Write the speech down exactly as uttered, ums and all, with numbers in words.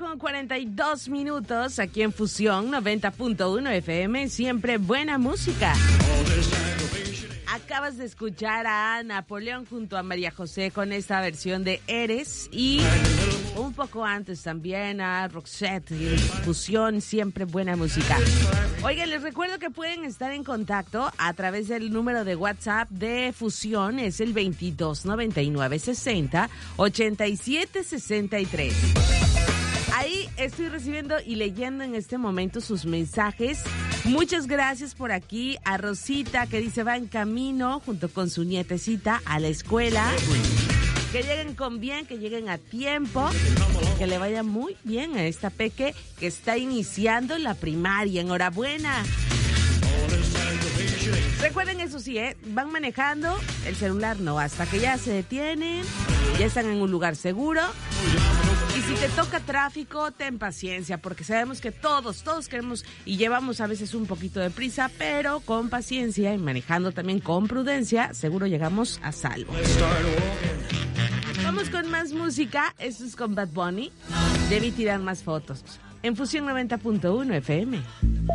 con cuarenta y dos minutos aquí en Fusión noventa punto uno F M, siempre buena música. Acabas de escuchar a Napoleón junto a María José con esta versión de Eres, y un poco antes también a Roxette, Fusión, siempre buena música. Oigan, les recuerdo que pueden estar en contacto a través del número de WhatsApp de Fusión, es el veintidós noventa y nueve sesenta ochenta y siete sesenta y tres. Ahí estoy recibiendo y leyendo en este momento sus mensajes. Muchas gracias por aquí a Rosita, que dice va en camino junto con su nietecita a la escuela. Que lleguen con bien, que lleguen a tiempo, que le vaya muy bien a esta peque que está iniciando la primaria. Enhorabuena. Recuerden, eso sí, ¿eh? Van manejando, el celular no, hasta que ya se detienen, ya están en un lugar seguro. Y si te toca tráfico, ten paciencia, porque sabemos que todos, todos queremos y llevamos a veces un poquito de prisa, pero con paciencia y manejando también con prudencia, seguro llegamos a salvo. Vamos con más música, esto es con Bad Bunny. Debí tirar más fotos. En Fusión noventa punto uno F M.